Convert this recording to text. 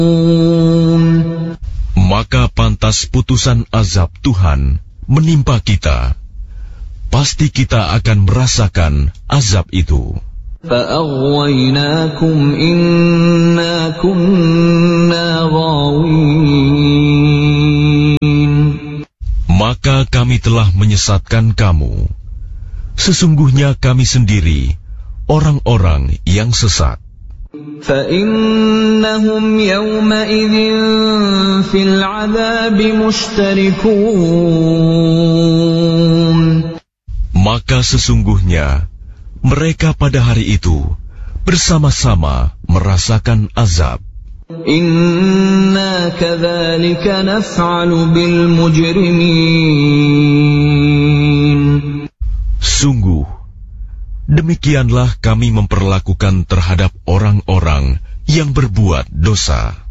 Maka pantas putusan azab Tuhan menimpa kita. Pasti kita akan merasakan azab itu. فَأَغْوَيْنَاكُمْ إِنَّا كُنَّا غَاوِينَ. Maka kami telah menyesatkan kamu. Sesungguhnya kami sendiri orang-orang yang sesat. فَإِنَّهُمْ يَوْمَئِذٍ فِي الْعَذَابِ مُشْتَرِكُونَ. Maka sesungguhnya mereka pada hari itu bersama-sama merasakan azab. Inna kadzalika naf'alu bil mujrimin. Sungguh, demikianlah kami memperlakukan terhadap orang-orang yang berbuat dosa.